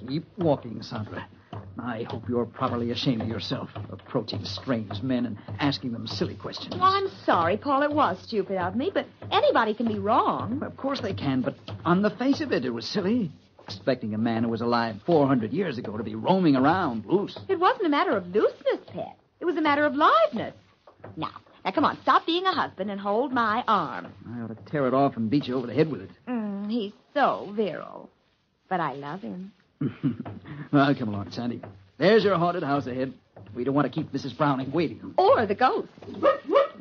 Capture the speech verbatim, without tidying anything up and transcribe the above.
Keep walking, Sandra. I hope you're properly ashamed of yourself, approaching strange men and asking them silly questions. Well, I'm sorry, Paul. It was stupid of me, but anybody can be wrong. Of course they can, but on the face of it, it was silly. Expecting a man who was alive four hundred years ago to be roaming around loose. It wasn't a matter of looseness, Pet. It was a matter of liveness. Now, now, come on, stop being a husband and hold my arm. I ought to tear it off and beat you over the head with it. Mm, he's so virile. But I love him. Well, come along, Sandy. There's your haunted house ahead. We don't want to keep Missus Browning waiting. Or the ghost.